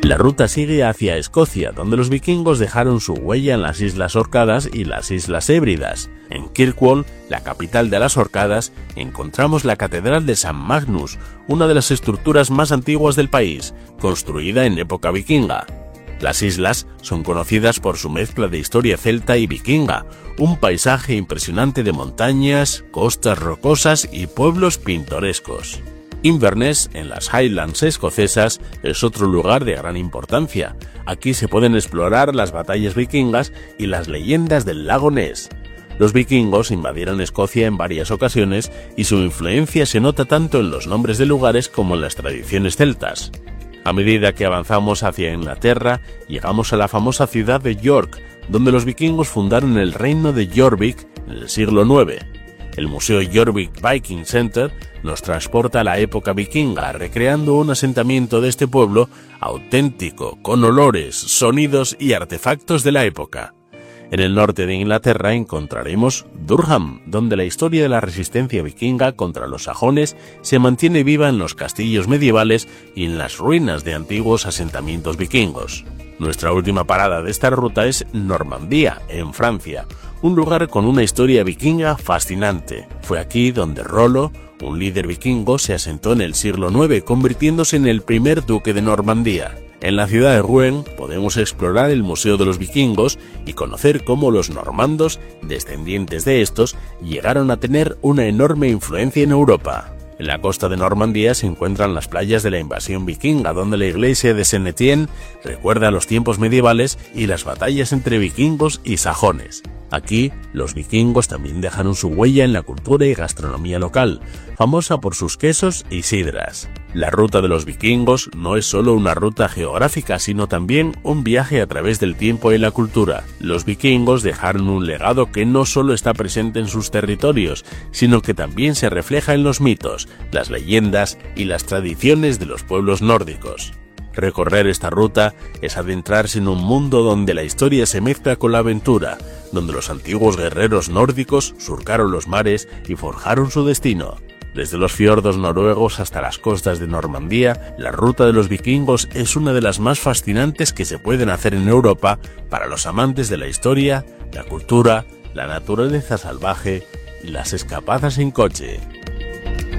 La ruta sigue hacia Escocia, donde los vikingos dejaron su huella en las Islas Orcadas y las Islas Hébridas. En Kirkwall, la capital de las Orcadas, encontramos la Catedral de San Magnus, una de las estructuras más antiguas del país, construida en época vikinga. Las islas son conocidas por su mezcla de historia celta y vikinga, un paisaje impresionante de montañas, costas rocosas y pueblos pintorescos. Inverness, en las Highlands escocesas, es otro lugar de gran importancia. Aquí se pueden explorar las batallas vikingas y las leyendas del lago Ness. Los vikingos invadieron Escocia en varias ocasiones y su influencia se nota tanto en los nombres de lugares como en las tradiciones celtas. A medida que avanzamos hacia Inglaterra, llegamos a la famosa ciudad de York, donde los vikingos fundaron el reino de Jorvik en el siglo IX. El Museo Jorvik Viking Center nos transporta a la época vikinga, recreando un asentamiento de este pueblo auténtico, con olores, sonidos y artefactos de la época. En el norte de Inglaterra encontraremos Durham, donde la historia de la resistencia vikinga contra los sajones se mantiene viva en los castillos medievales y en las ruinas de antiguos asentamientos vikingos. Nuestra última parada de esta ruta es Normandía, en Francia, un lugar con una historia vikinga fascinante. Fue aquí donde Rollo, un líder vikingo, se asentó en el siglo IX, convirtiéndose en el primer duque de Normandía. En la ciudad de Rouen podemos explorar el Museo de los Vikingos y conocer cómo los normandos, descendientes de estos, llegaron a tener una enorme influencia en Europa. En la costa de Normandía se encuentran las playas de la invasión vikinga, donde la iglesia de Saint-Étienne recuerda los tiempos medievales y las batallas entre vikingos y sajones. Aquí, los vikingos también dejaron su huella en la cultura y gastronomía local, famosa por sus quesos y sidras. La ruta de los vikingos no es solo una ruta geográfica, sino también un viaje a través del tiempo y la cultura. Los vikingos dejaron un legado que no solo está presente en sus territorios, sino que también se refleja en los mitos, las leyendas y las tradiciones de los pueblos nórdicos. Recorrer esta ruta es adentrarse en un mundo donde la historia se mezcla con la aventura, donde los antiguos guerreros nórdicos surcaron los mares y forjaron su destino. Desde los fiordos noruegos hasta las costas de Normandía, la ruta de los vikingos es una de las más fascinantes que se pueden hacer en Europa para los amantes de la historia, la cultura, la naturaleza salvaje y las escapadas en coche.